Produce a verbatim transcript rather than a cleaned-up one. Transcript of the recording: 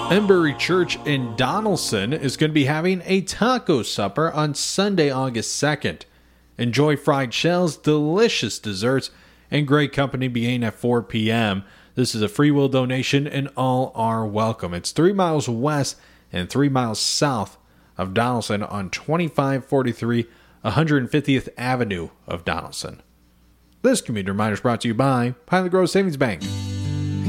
Embury Church in Donaldson is going to be having a taco supper on Sunday, August second. Enjoy fried shells, delicious desserts, and great company beginning at four p.m. This is a free will donation and all are welcome. It's three miles west and three miles south of Donaldson on twenty-five forty-three one hundred fiftieth Avenue of Donaldson. This community reminder is brought to you by Pilot Grove Savings Bank.